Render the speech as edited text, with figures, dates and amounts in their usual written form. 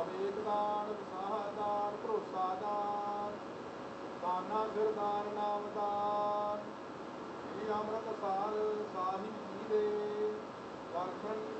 ਅਵੇਦ ਦਾਨ, ਵਿਸਾਹ ਦਾਨ, ਭਰੋਸਾ ਦਾਨ, ਦਾਨਾ ਸਿਰ ਦਾਨ ਨਾਮ ਦਾਨ। ਸ੍ਰੀ ਅੰਮ੍ਰਿਤਸਰ ਸਾਹਿਬ ਜੀ ਦੇ ਦਰਸ਼ਨ